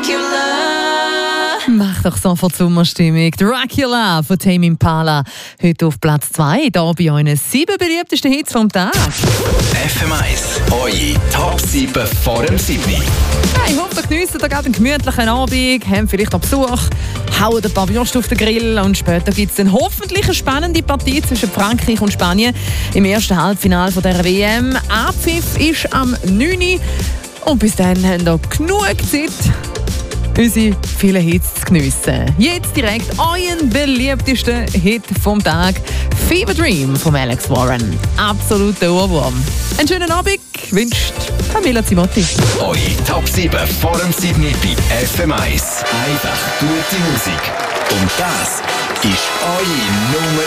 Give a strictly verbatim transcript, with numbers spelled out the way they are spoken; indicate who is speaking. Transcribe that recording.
Speaker 1: Mach doch sofort Sommerstimmung. Dracula von Tame Impala. Heute auf Platz zwei. Hier bei uns sieben beliebtesten Hits vom Tag.
Speaker 2: F M eins, eure Top sieben vor dem sieben.
Speaker 1: Hey, ich hoffe, ihr geniessen da gerade einen gemütlichen Abend, haben vielleicht noch Besuch, hauen ein paar Würste auf den Grill und später gibt es dann hoffentlich eine spannende Partie zwischen Frankreich und Spanien im ersten Halbfinale der W M. Abpfiff ist am neun Uhr und bis dann haben wir genug Zeit, unsere vielen Hits zu geniessen. Jetzt direkt euren beliebtesten Hit vom Tag, Fever Dream von Alex Warren. Absoluter Ohrwurm. Einen schönen Abend wünscht Camilla Zimotti.
Speaker 2: Eure Top sieben vor dem sieben bei F M eins. Einfach gute Musik. Und das ist eure Nummer